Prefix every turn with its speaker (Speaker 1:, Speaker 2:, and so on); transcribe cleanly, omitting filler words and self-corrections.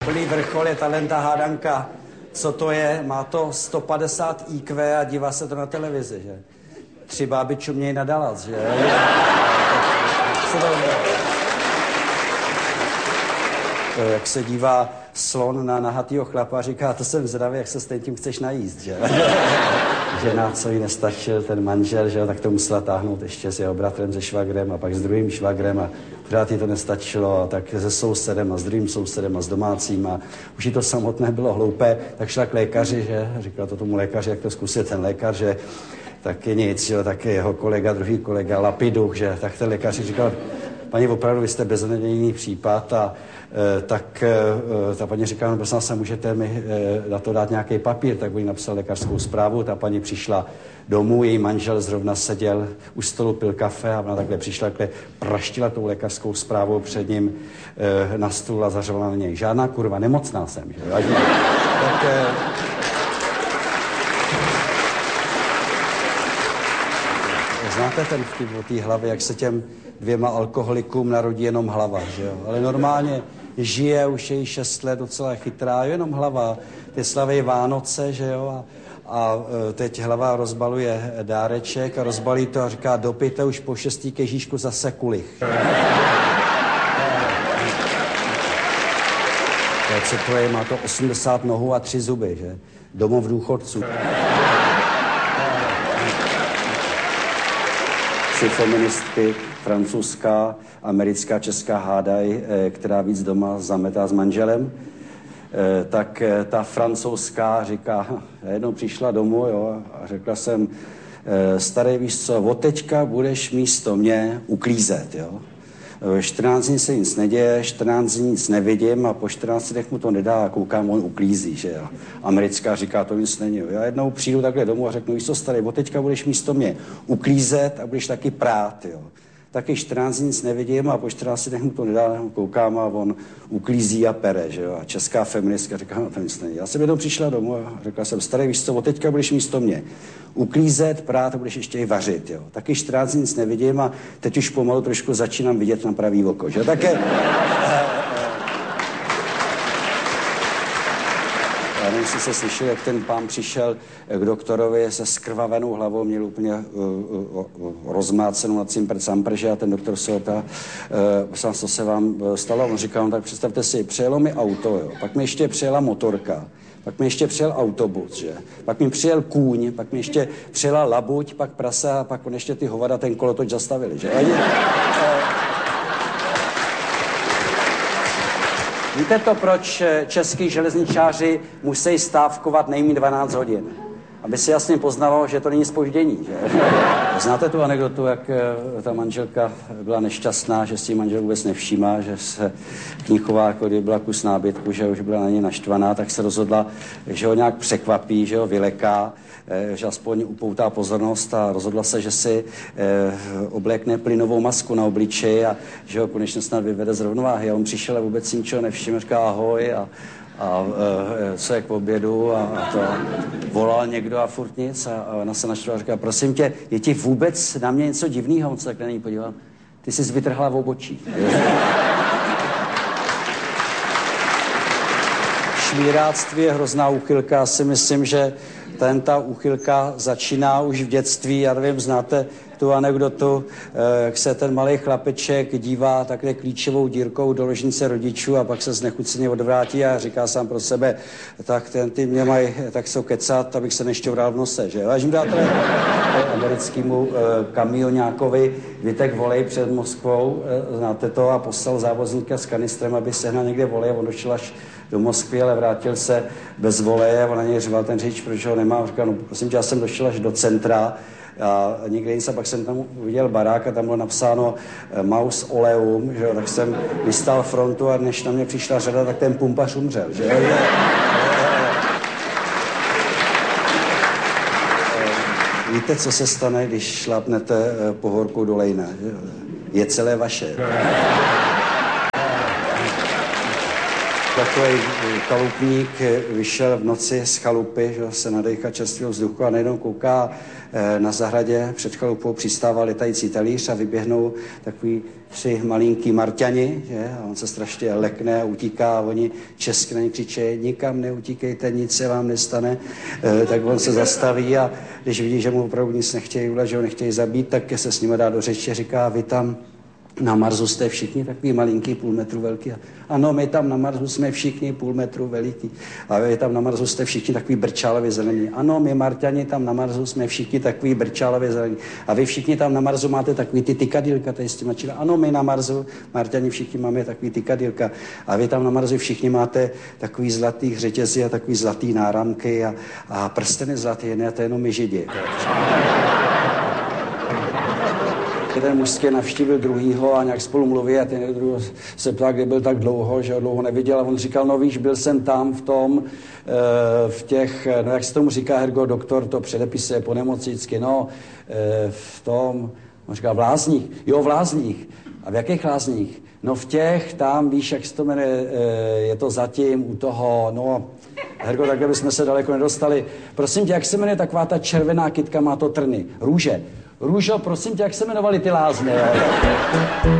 Speaker 1: Úplný vrchol je talenta hádanka. Co to je? Má to 150 IQ a dívá se to na televizi, že? 3 báby čumějí na Dallas, že? Jak se dívá slon na nahatýho chlapa a říká, to jsem zdravý, jak se s tím chceš najíst, že? Žena, co jí nestačil ten manžel, že? Tak to musela táhnout ještě s jeho bratrem, se švagrem a pak s druhým švagrem a pořád jí to nestačilo, a tak se sousedem a s druhým sousedem a s domácím a už jí to samotné bylo hloupé, tak šla k lékaři, že? Říkala to tomu lékaři, jak to zkusil ten lékař, že taky nic, že? Tak jeho kolega, druhý kolega, lapiduch, že? Tak ten lékař říkal, paní, opravdu, vy jste beznadějný případ a tak ta paní říkala, no prosím se, můžete mi na to dát nějaký papír, tak by jí napsal lékařskou zprávu, ta paní přišla domů, její manžel zrovna seděl u stolu, pil kafe a ona takhle přišla, takhle praštila tou lékařskou zprávou před ním na stůl a zařvala na něj. Žádná kurva, nemocná jsem, že? Tak, znáte ten vtip o té hlavě, jak se těm 2 alkoholikům narodí jenom hlava, že jo? Ale normálně žije, už je jí 6 let, docela chytrá, jenom hlava. Ty slaví Vánoce, že jo? A teď hlava rozbaluje dáreček a rozbalí to a říká, dopijte už po 6. kežíšku zase kulich. Co to je? Má to 80 nohů a 3 zuby, že? Domov důchodců. 3 feministky, francouzská, americká, česká hádaj, která víc doma zametá s manželem, tak ta francouzská říká, já jednou přišla domů, jo, a řekla jsem, starý, víš co, od teďka budeš místo mě uklízet, jo. 14 dní se nic neděje, 14 dní nic nevidím a po 14 dnech mu to nedá a koukám, on uklízí, že jo. Americká říká, to nic není, jo. Já jednou přijdu takhle domů a řeknu, víš co, starý, od teďka budeš místo mě uklízet a budeš taky prát, jo. Taky 14 dní nic nevidím a po 14 dnech mu to nedá, koukám a on uklízí a pere, že jo. A česká feministka říká, no to nic není. Já jsem jednou přišla domů a řekla jsem, starý, víš co, od teďka budeš místo mě uklízet, prát a budeš ještě i vařit, jo. Taky 14 dní nic nevidím a teď už pomalu trošku začínám vidět na pravý oko, že jo. Také... Já nevím, jestli se slyšel, jak ten pán přišel k doktorovi se skrvavenou hlavou, měl úplně rozmácenou na cimpr-campr, že a ten doktor se ho ptá, co se vám stalo? On říkal, no tak představte si, přejelo mi auto, jo. Pak mi ještě přijela motorka, pak mi ještě přijel autobus, že? Pak mi přijel kůň, pak mi ještě přijela labuť, pak prasa a pak on ještě ty hovada ten kolotoč zastavili, že? Víte to, proč český železničáři musí stávkovat nejméně 12 hodin? Aby si jasně poznalo, že to není zpoždění, že? Znáte tu anekdotu, jak ta manželka byla nešťastná, že si manžel vůbec nevšímá, že se k ní chová, jako kdyby byla kus nábytku, že už byla na něj naštvaná, tak se rozhodla, že ho nějak překvapí, že ho vyleká, že aspoň upoutá pozornost a rozhodla se, že si oblékne plynovou masku na obličeji a že ho konečně snad vyvede z rovnováhy. A on přišel a vůbec si ničeho nevšiml, říká ahoj a co je k obědu a to volal někdo a furt nic a ona se naštvala a říká, prosím tě, je ti vůbec na mě něco divného? On se takhle na ní podíval. Ty jsi vytrhla v obočí. Šmíráctví je hrozná úchylka. Já si myslím, že ta úchylka začíná už v dětství. Já nevím, znáte tu anekdotu, jak se ten malý chlapeček dívá takhle klíčovou dírkou do ložnice rodičů a pak se znechuceně odvrátí a říká sám pro sebe, tak ty mě mají tak se kecat, abych se nešťoural v nose, že? Vážím přátelé, americkému kamionákovi vytek volej před Moskvou, znáte to, a poslal závozníka s kanistrem, aby sehnal někde volej, on došel až do Moskvy, ale vrátil se bez voleje a on na něj řval ten řidič, proč ho nemá. Říkal, no prosím tě, já jsem došel až do centra a nikde nic, a pak jsem tam viděl barák a tam bylo napsáno Maus Oleum, že jo, tak jsem vystál frontu a než na mě přišla řada, tak ten pumpař umřel, že jo. Víte, co se stane, když šlápnete pohorkou do lejna, že jo? Je celé vaše. takový chalupník vyšel v noci z chalupy, že se nadejchá čerstvého vzduchu a najednou kouká na zahradě před chalupou přistává letající talíř a vyběhnou takový 3 malinký Marťani, že? A on se strašně lekne a utíká a oni česky na ně křičí, nikam neutíkejte, nic se vám nestane. Tak on se zastaví a když vidí, že mu opravdu nic nechtějí udělat, že ho nechtějí zabít, tak se s nimi dá do řeči a říká, vy tam na Marsu jste všichni takový malinký, půl metru velký. Ano, my tam na Marsu jsme všichni půl metru veliký. A vy tam na Marsu jste všichni takový brčálově zelení. Ano, my Marťani tam na Marsu jsme všichni takový brčálově zelení. A vy všichni tam na Marsu máte takový ty tykadýlka, tady s těma čili. Ano, my na Marsu, Marťani všichni máme takový tykadýlka. A vy tam na Marsu všichni máte takový zlatý řetězy a takový zlatý náramky a prsteny zlatý, ne, to jenom my Židi. Jeden mužský navštívil druhýho a nějak spolu mluví a ten druhý se ptá, kde byl tak dlouho, že ho dlouho neviděl a on říkal, no víš, byl jsem tam v tom, v těch, no jak se tomu říká, Hergo, doktor to předepisuje po nemocnicky, no v tom, on říkal, v Lázních, jo, v Lázních. A v jakých Lázních? No v těch, tam, víš, jak se to jmenuje, je to zatím u toho, no, Hergo, takhle bychom se daleko nedostali. Prosím tě, jak se jmenuje taková ta červená kytka, má to trny? Růže. Růžo, prosím tě, jak se jmenovaly ty lázně?